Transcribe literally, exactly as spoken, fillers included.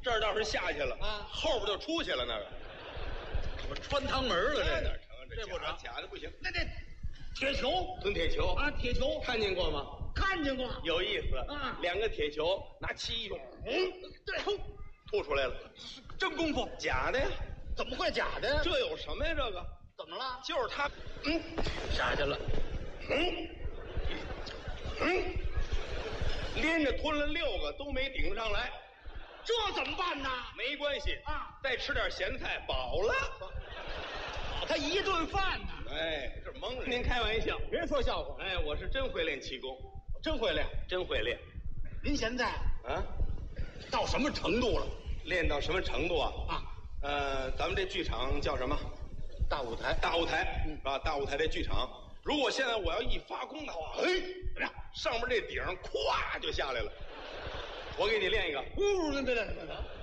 这儿倒是下去了啊， 后边就出去了。那个我穿堂门了，这个哪成？ 这不成， 假的不行。 那这铁球蹲铁球啊，铁球看见过吗？ 看见过， 有意思啊！ 两个铁球拿气一用，嗯， 对， 吐吐出来了， 真功夫， 假的呀？ 怎么会假的呀？ 这有什么呀？这个怎么了？ 就是他，嗯， 下去了， 嗯，嗯，连着吞了六个都没顶上来， 这怎么办呢？ 没关系啊， 再吃点咸菜，饱了。 他一顿饭呢。 哎，这蒙着您开玩笑， 别说笑话， 哎，我是真会练气功， 真会练。 真会练您现在啊！ 到什么程度了？ 练到什么程度啊？ 啊， 呃，咱们这剧场叫什么？ 大舞台。 大舞台，嗯，啊，大舞台这剧场。如果现在我要一发功的话，嘿，怎么样？上面这顶咵就下来了。我给你练一个， 呜，对对对对，